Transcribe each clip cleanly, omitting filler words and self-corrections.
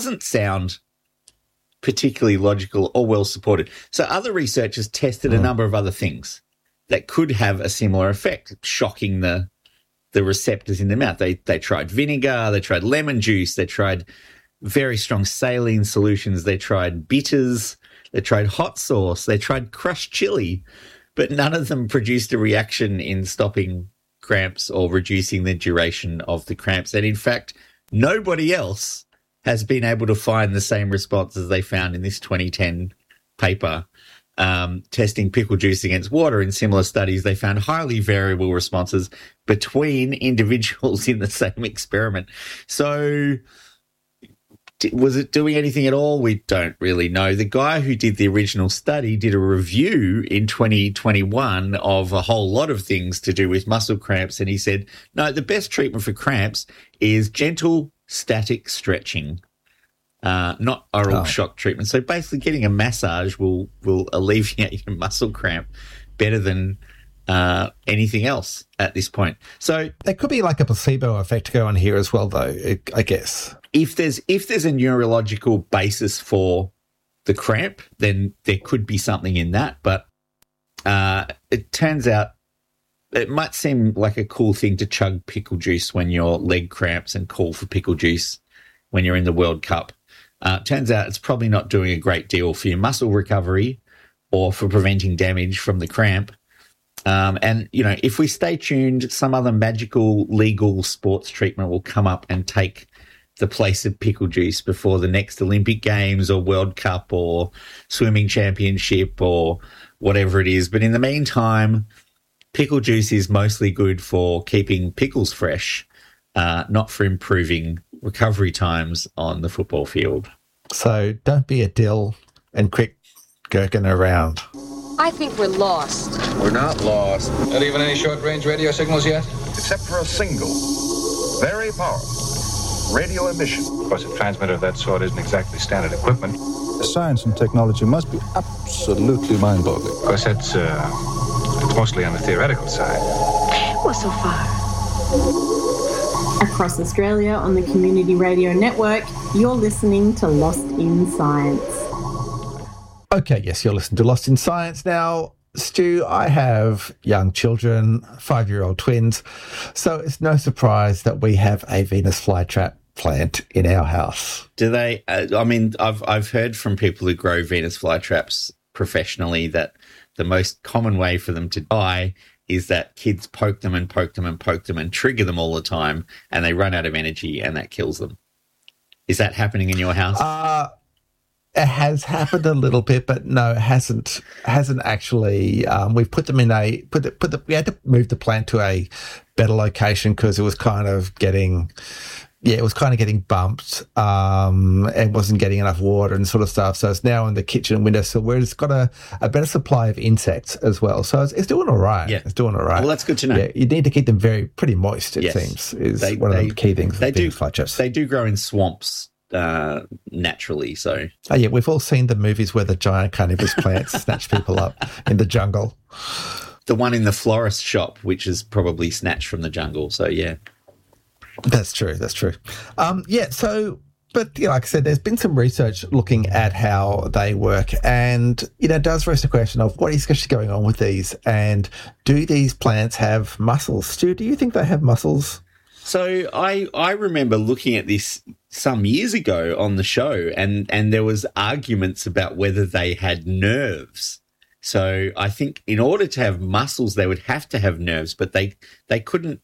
doesn't sound particularly logical or well supported. So other researchers tested a number of other things that could have a similar effect, shocking the receptors in the mouth. They tried vinegar, they tried lemon juice, they tried very strong saline solutions, they tried bitters, they tried hot sauce, they tried crushed chili, but none of them produced a reaction in stopping cramps or reducing the duration of the cramps. And in fact, nobody else has been able to find the same response as they found in this 2010 paper testing pickle juice against water. In similar studies, they found highly variable responses between individuals in the same experiment. So was it doing anything at all? We don't really know. The guy who did the original study did a review in 2021 of a whole lot of things to do with muscle cramps, and he said, no, the best treatment for cramps is gentle static stretching, not oral shock treatment. So basically getting a massage will alleviate your muscle cramp better than anything else at this point. So there could be like a placebo effect going on here as well, though, I guess. If there's a neurological basis for the cramp, then there could be something in that. But it turns out it might seem like a cool thing to chug pickle juice when your leg cramps and call for pickle juice when you're in the World Cup. Turns out it's probably not doing a great deal for your muscle recovery or for preventing damage from the cramp. And, you know, if we stay tuned, some other magical legal sports treatment will come up and take the place of pickle juice before the next Olympic Games or World Cup or swimming championship or whatever it is. But in the meantime, pickle juice is mostly good for keeping pickles fresh, not for improving recovery times on the football field. So don't be a dill and quit gurking around. I think we're lost. We're not lost. Not even any short-range radio signals yet? Except for a single, very powerful radio emission. Of course, a transmitter of that sort isn't exactly standard equipment. Science and technology must be absolutely mind-boggling. Of course, it's mostly on the theoretical side. What's so far? Across Australia on the Community Radio Network, you're listening to Lost in Science. Okay, yes, you're listening to Lost in Science. Now, Stu, I have young children, 5-year-old twins, so it's no surprise that we have a Venus flytrap plant in our house. Do they? I mean, I've heard from people who grow Venus flytraps professionally that the most common way for them to die is that kids poke them and poke them and poke them and trigger them all the time, and they run out of energy, and that kills them. Is that happening in your house? It has happened a little bit, but no, it hasn't actually. We've put them in we had to move the plant to a better location because it was kind of getting bumped. It wasn't getting enough water and sort of stuff. So it's now in the kitchen windowsill where it's got a better supply of insects as well. So it's doing all right. Yeah. It's doing all right. Well, that's good to know. Yeah, you need to keep them pretty moist, it seems, is one of the key things. They do grow in swamps naturally. So we've all seen the movies where the giant carnivorous plants snatch people up in the jungle. The one in the florist shop, which is probably snatched from the jungle. So yeah. That's true. But like I said, there's been some research looking at how they work, and it does raise the question of what is actually going on with these, and do these plants have muscles? Stu, do you think they have muscles? So I remember looking at this some years ago on the show, and there was arguments about whether they had nerves. So I think in order to have muscles, they would have to have nerves, but they couldn't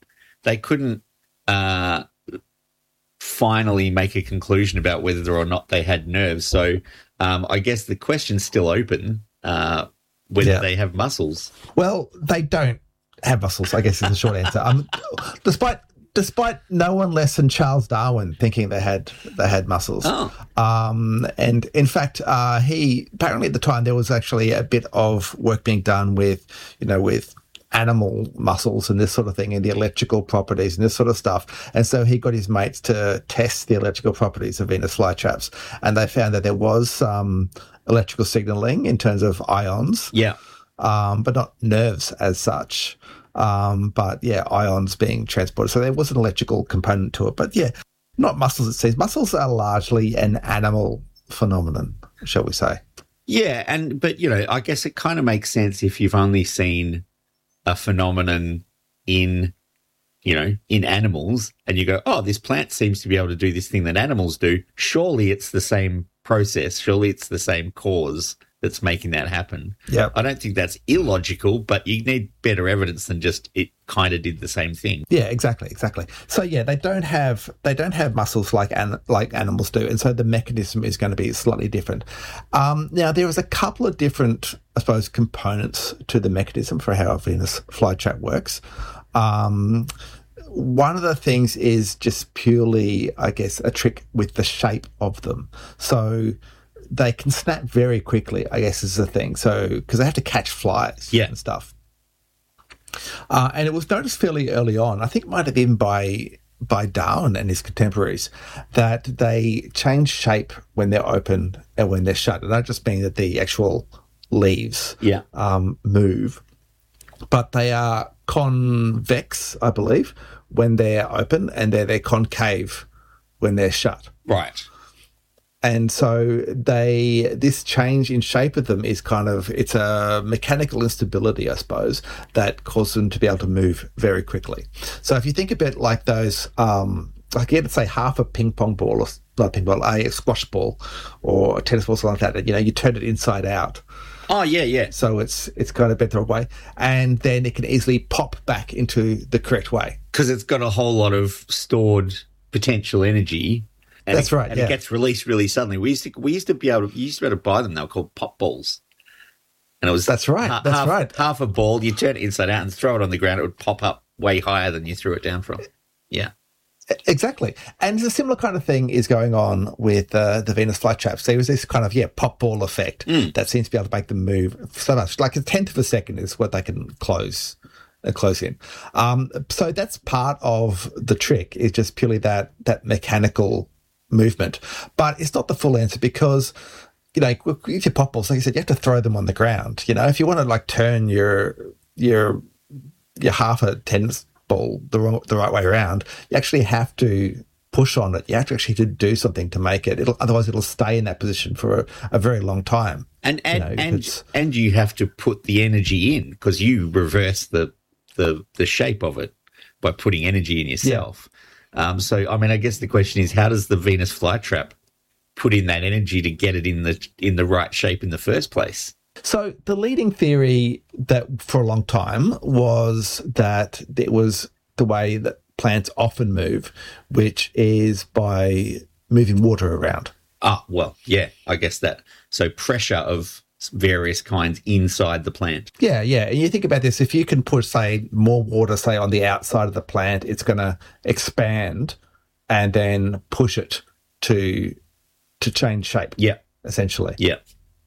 finally make a conclusion about whether or not they had nerves. So I guess the question's still open whether they have muscles. Well, they don't have muscles, I guess is the short answer. Despite no one less than Charles Darwin thinking they had muscles. Oh. And in fact, he apparently at the time there was actually a bit of work being done with animal muscles and this sort of thing and the electrical properties and this sort of stuff. And so he got his mates to test the electrical properties of Venus flytraps, and they found that there was some electrical signaling in terms of ions. Yeah. But not nerves as such. But ions being transported. So there was an electrical component to it. But not mussels, it seems. Mussels are largely an animal phenomenon, shall we say. Yeah, but I guess it kind of makes sense if you've only seen a phenomenon in animals, and you go, oh, this plant seems to be able to do this thing that animals do. Surely it's the same process. Surely it's the same cause that's making that happen. Yeah, I don't think that's illogical, but you need better evidence than just it kind of did the same thing. Yeah, exactly. So yeah, they don't have muscles like animals do, and so the mechanism is going to be slightly different. Now there is a couple of different, I suppose, components to the mechanism for how a Venus flytrap works. One of the things is just purely, I guess, a trick with the shape of them. So they can snap very quickly, I guess, is the thing. So, because they have to catch flies and stuff. And it was noticed fairly early on, I think it might have been by Darwin and his contemporaries, that they change shape when they're open and when they're shut. And I just mean that the actual leaves move. But they are convex, I believe, when they're open, and they're concave when they're shut. Right. And so this change in shape of them is it's a mechanical instability, I suppose, that causes them to be able to move very quickly. So if you think a bit like those, like you had to say half a ping pong ball, or not ping pong, a squash ball or a tennis ball, something like that, you turn it inside out. Oh, yeah. So it's kind of bent the wrong way, and then it can easily pop back into the correct way. Because it's got a whole lot of stored potential energy. That's right. And it gets released really suddenly. We used to be able to buy them. They were called pop balls. And it was That's right. Half a ball, you turn it inside out and throw it on the ground, it would pop up way higher than you threw it down from. Yeah. Exactly. And a similar kind of thing is going on with the Venus flytraps. There was this kind of, pop ball effect that seems to be able to make them move so much. Like a tenth of a second is what they can close in. So that's part of the trick, is just purely that mechanical movement. But it's not the full answer, because, with your pop balls, like I said, you have to throw them on the ground. If you want to turn your half a tennis ball the right way around, you actually have to push on it. You have to actually do something to make it. Otherwise it'll stay in that position for a very long time. And you have to put the energy in, because you reverse the shape of it by putting energy in yourself. Yeah. So I guess the question is, how does the Venus flytrap put in that energy to get it in the right shape in the first place? So the leading theory that for a long time was that it was the way that plants often move, which is by moving water around. Ah, well, yeah, I guess that. So pressure of various kinds inside the plant. Yeah. And you think about this, if you can put, say, more water, say, on the outside of the plant, it's going to expand and then push it to change shape. Yeah. Essentially. Yeah.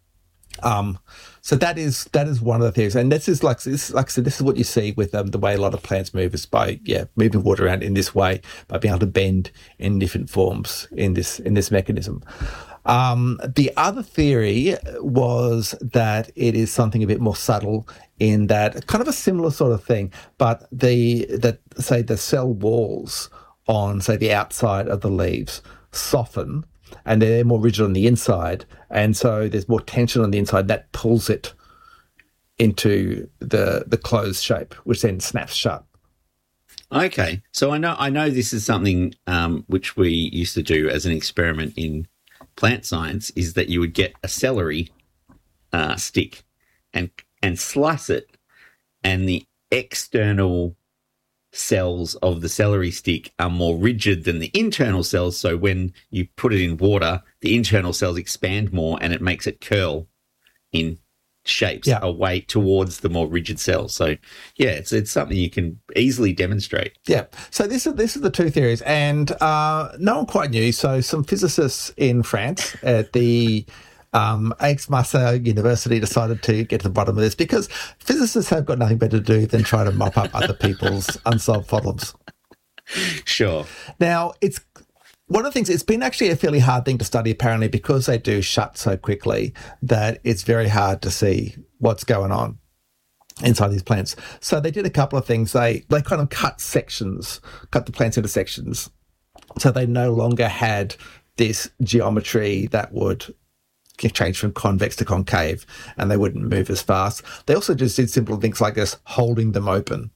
So that is one of the things, and this is like I said, this is what you see with the way a lot of plants move, is by moving water around in this way, by being able to bend in different forms in this mechanism. The other theory was that it is something a bit more subtle, in that kind of a similar sort of thing, but the cell walls on, say, the outside of the leaves soften, and they're more rigid on the inside, and so there's more tension on the inside that pulls it into the closed shape, which then snaps shut. Okay, so I know this is something which we used to do as an experiment in plant science, is that you would get a celery stick and slice it, and the external cells of the celery stick are more rigid than the internal cells, so when you put it in water, the internal cells expand more and it makes it curl in shapes away towards the more rigid cells. So it's something you can easily demonstrate. Yeah. So this is the two theories, and no one quite knew. So some physicists in France at the Aix-Marseille University decided to get to the bottom of this, because physicists have got nothing better to do than try to mop up other people's unsolved problems. Sure. Now, it's one of the things, it's been actually a fairly hard thing to study, apparently, because they do shut so quickly that it's very hard to see what's going on inside these plants. So they did a couple of things. They kind of cut the plants into sections, So they no longer had this geometry that would change from convex to concave, and they wouldn't move as fast. They also just did simple things like just holding them open.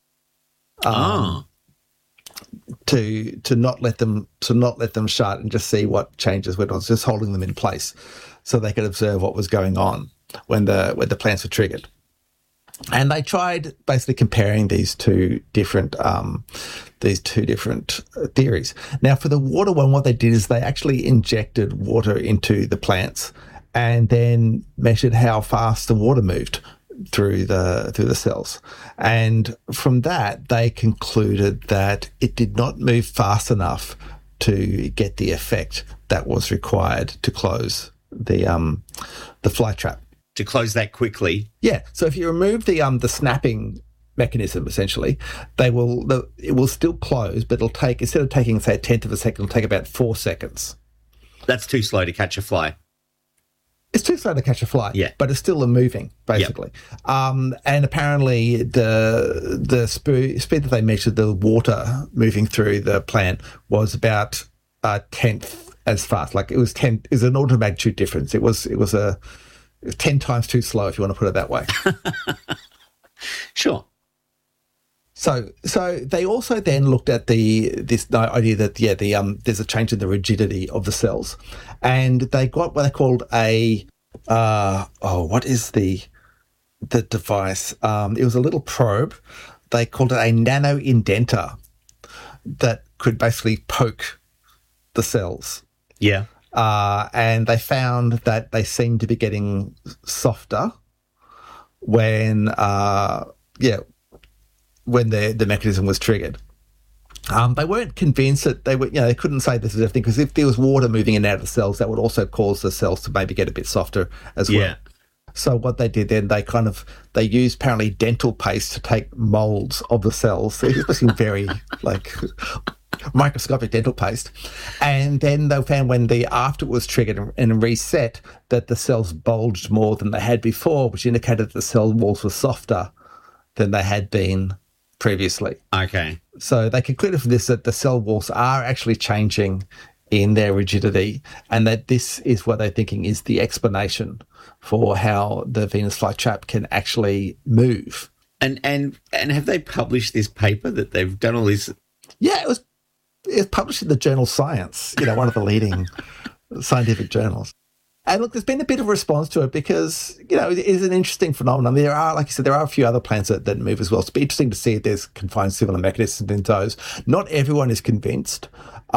To not let them shut and just see what changes went on, just holding them in place so they could observe what was going on when the plants were triggered. And they tried basically comparing these two different theories. Now, for the water one, what they did is they actually injected water into the plants and then measured how fast the water moved through the cells. And from that, they concluded that it did not move fast enough to get the effect that was required to close the fly trap. To close that quickly. Yeah. So if you remove the snapping mechanism, essentially, it will still close, but it'll take, instead of taking, say, a tenth of a second, it'll take about 4 seconds. That's too slow to catch a fly. It's too slow to catch a fly, yeah, but it's still moving, basically. Yep. And apparently the speed that they measured the water moving through the plant was about a tenth as fast. Like it was an order of magnitude difference. It was 10 times too slow, if you want to put it that way. Sure. So they also then looked at this idea that there's a change in the rigidity of the cells, and they got what they called what is the device? It was a little probe. They called it a nano indenter that could basically poke the cells. Yeah. And they found that they seemed to be getting softer when the mechanism was triggered. They weren't convinced that they couldn't say this is everything, because if there was water moving in and out of the cells, that would also cause the cells to maybe get a bit softer as well. So what they did then, they used apparently dental paste to take molds of the cells. So it was very microscopic dental paste. And then they found when after it was triggered and reset, that the cells bulged more than they had before, which indicated that the cell walls were softer than they had been previously. Okay. So they concluded from this that the cell walls are actually changing in their rigidity, and that this is what they're thinking is the explanation for how the Venus flytrap can actually move. And have they published this paper that they've done all this? Yeah, it was published in the journal Science, one of the leading scientific journals. And look, there's been a bit of a response to it because, it is an interesting phenomenon. There are, like you said, there are a few other plants that move as well. It's interesting to see if can find similar mechanisms in those. Not everyone is convinced,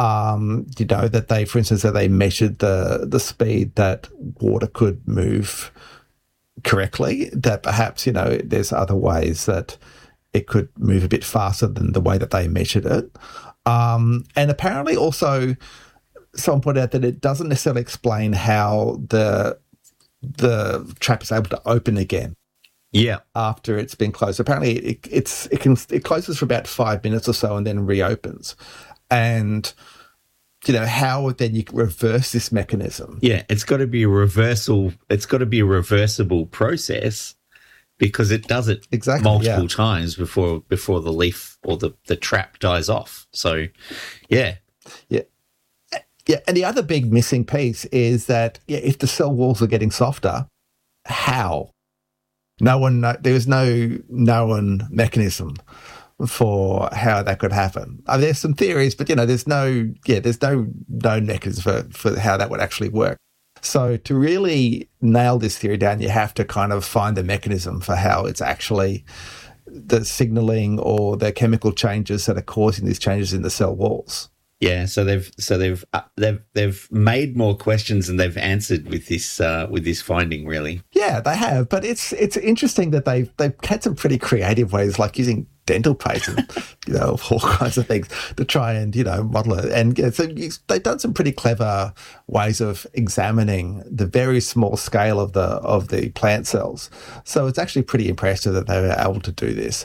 that they, for instance, that they measured the speed that water could move correctly, that perhaps, there's other ways that it could move a bit faster than the way that they measured it. And apparently also, someone pointed out that it doesn't necessarily explain how the trap is able to open again. Yeah. After it's been closed. Apparently it closes for about 5 minutes or so and then reopens. And how then you reverse this mechanism? Yeah, it's got to be a reversible process, because it does it multiple times before the leaf or the trap dies off. So, yeah. Yeah. Yeah, and the other big missing piece is that if the cell walls are getting softer, how? There is no known mechanism for how that could happen. There's some theories, but there's no known mechanism for how that would actually work. So to really nail this theory down, you have to kind of find the mechanism for how it's actually the signaling or the chemical changes that are causing these changes in the cell walls. Yeah, so they've made more questions than they've answered with this finding, really. Yeah, they have, but it's interesting that they've had some pretty creative ways, like using dental paste and all kinds of things to try and model it. And so they've done some pretty clever ways of examining the very small scale of the plant cells. So it's actually pretty impressive that they were able to do this.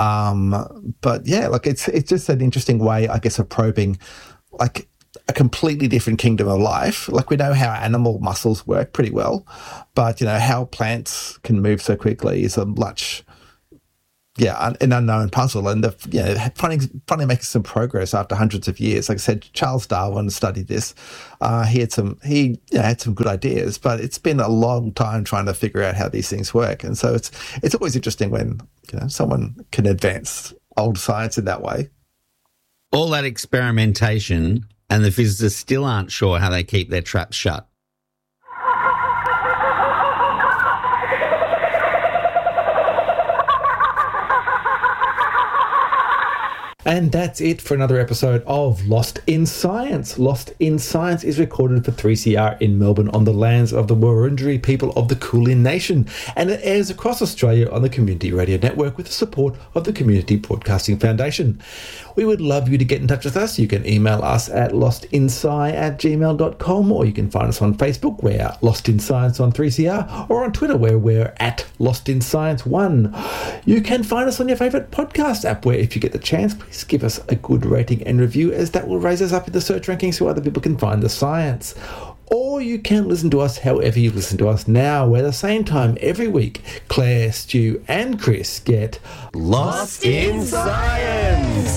But yeah, it's just an interesting way, I guess, of probing like a completely different kingdom of life. Like we know how animal muscles work pretty well, but how plants can move so quickly is a much an unknown puzzle, and finally making some progress after hundreds of years. Like I said, Charles Darwin studied this. He had some good ideas, but it's been a long time trying to figure out how these things work. And so it's always interesting when someone can advance old science in that way. All that experimentation, and the physicists still aren't sure how they keep their traps shut. And that's it for another episode of Lost in Science. Lost in Science is recorded for 3CR in Melbourne on the lands of the Wurundjeri people of the Kulin Nation, and it airs across Australia on the Community Radio Network with the support of the Community Broadcasting Foundation. We would love you to get in touch with us. You can email us at lostinsci@gmail.com, or you can find us on Facebook. We're Lost in Science on 3CR, or on Twitter where we're at Lost in Science 1. You can find us on your favourite podcast app, where if you get the chance, please give us a good rating and review, as that will raise us up in the search rankings so other people can find the science. Or you can listen to us however you listen to us now, where at the same time every week, Claire, Stu and Chris get Lost in Science!